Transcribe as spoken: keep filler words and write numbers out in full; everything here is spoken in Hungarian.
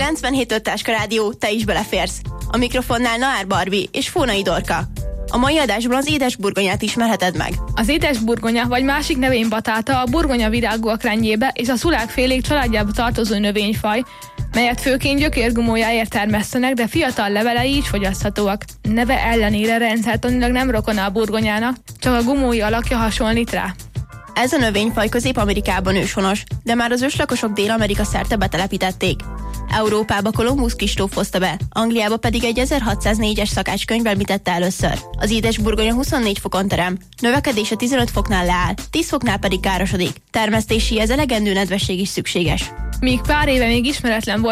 kilencvenhét öt Táska Rádió, te is beleférsz. A mikrofonnál Naár Barbi és Fónai Dorka. A mai adásban az édes burgonyát ismerheted meg. Az édes burgonya, vagy másik nevén batáta, a burgonya virágúak rendjébe és a szulákfélék családjába tartozó növényfaj, melyet főként gyökérgumójáért termesztenek, de fiatal levelei is fogyaszthatóak. Neve ellenére rendszertanilag nem rokona a burgonyának, csak a gumói alakja hasonlít rá. Ez a növényfaj Közép-Amerikában őshonos, de már az őslakosok Dél-Amerika szerte betelepítették. Európába Kolumbusz Kristóf hozta be, Angliába pedig egy ezerhatszáznégyes szakácskönyvvel mitette először. Az édes burgonya huszonnégy fokon terem, növekedése tizenöt foknál leáll, tíz foknál pedig károsodik. Termesztéséhez elegendő nedvesség is szükséges. Míg pár éve még ismeretlen volt